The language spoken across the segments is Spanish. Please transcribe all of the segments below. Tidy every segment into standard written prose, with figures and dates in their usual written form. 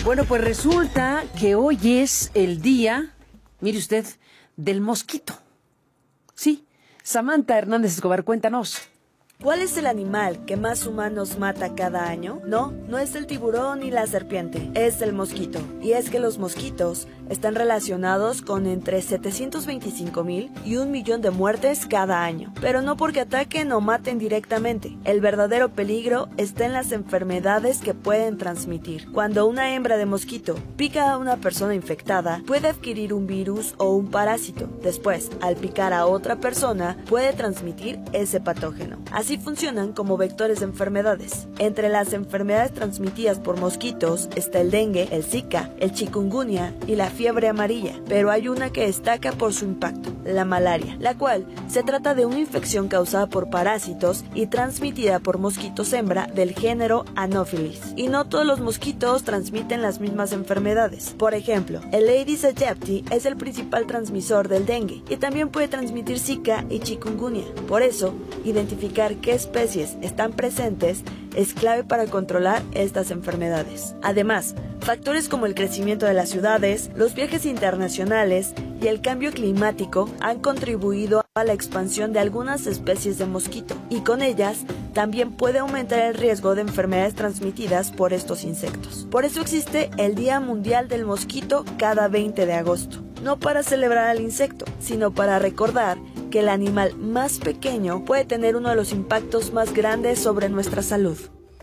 Bueno, pues resulta que hoy es el día, mire usted, del mosquito. Sí, Samantha Hernández Escobar, cuéntanos. ¿Cuál es el animal que más humanos mata cada año? No es el tiburón ni la serpiente, es el mosquito. Y es que los mosquitos están relacionados con entre 725,000 y 1,000,000 de muertes cada año. Pero no porque ataquen o maten directamente. El verdadero peligro está en las enfermedades que pueden transmitir. Cuando una hembra de mosquito pica a una persona infectada, puede adquirir un virus o un parásito. Después, al picar a otra persona, puede transmitir ese patógeno. Así funcionan como vectores de enfermedades. Entre las enfermedades transmitidas por mosquitos está el dengue, el zika, el chikungunya y la fiebre amarilla, pero hay una que destaca por su impacto, la malaria, la cual se trata de una infección causada por parásitos y transmitida por mosquitos hembra del género Anopheles. Y no todos los mosquitos transmiten las mismas enfermedades. Por ejemplo, el Aedes aegypti es el principal transmisor del dengue y también puede transmitir zika y chikungunya. Por eso, identificar qué especies están presentes es clave para controlar estas enfermedades. Además, factores como el crecimiento de las ciudades, los viajes internacionales y el cambio climático han contribuido a la expansión de algunas especies de mosquito, y con ellas también puede aumentar el riesgo de enfermedades transmitidas por estos insectos. Por eso existe el Día Mundial del Mosquito cada 20 de agosto. No para celebrar al insecto, sino para recordar que el animal más pequeño puede tener uno de los impactos más grandes sobre nuestra salud.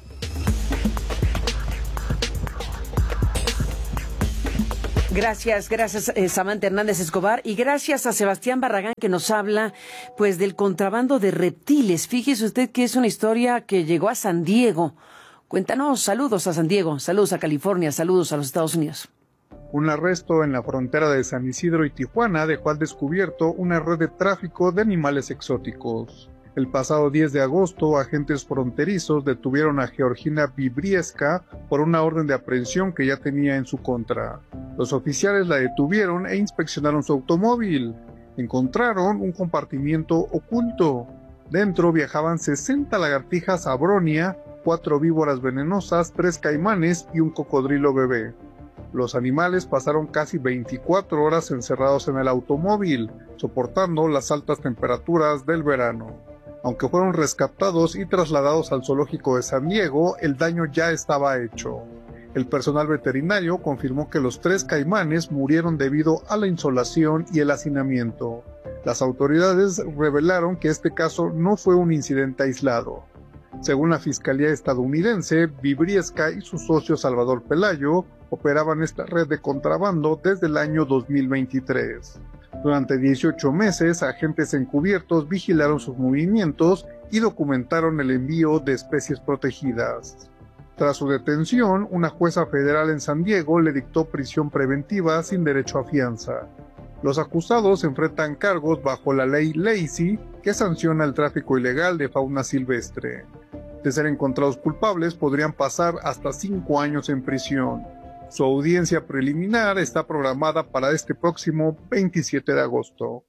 Gracias, Samantha Hernández Escobar, y gracias a Sebastián Barragán, que nos habla pues del contrabando de reptiles. Fíjese usted que es una historia que llegó a San Diego. Cuéntanos, saludos a San Diego, saludos a California, saludos a los Estados Unidos. Un arresto en la frontera de San Isidro y Tijuana dejó al descubierto una red de tráfico de animales exóticos. El pasado 10 de agosto, agentes fronterizos detuvieron a Georgina Vibriesca por una orden de aprehensión que ya tenía en su contra. Los oficiales la detuvieron e inspeccionaron su automóvil. Encontraron un compartimiento oculto. Dentro viajaban 60 lagartijas abronia, 4 víboras venenosas, 3 caimanes y un cocodrilo bebé. Los animales pasaron casi 24 horas encerrados en el automóvil, soportando las altas temperaturas del verano. Aunque fueron rescatados y trasladados al zoológico de San Diego, el daño ya estaba hecho. El personal veterinario confirmó que los 3 caimanes murieron debido a la insolación y el hacinamiento. Las autoridades revelaron que este caso no fue un incidente aislado. Según la Fiscalía estadounidense, Vibriesca y su socio Salvador Pelayo operaban esta red de contrabando desde el año 2023. Durante 18 meses, agentes encubiertos vigilaron sus movimientos y documentaron el envío de especies protegidas. Tras su detención, una jueza federal en San Diego le dictó prisión preventiva sin derecho a fianza. Los acusados enfrentan cargos bajo la ley Lacey, que sanciona el tráfico ilegal de fauna silvestre. De ser encontrados culpables, podrían pasar hasta 5 años en prisión. Su audiencia preliminar está programada para este próximo 27 de agosto.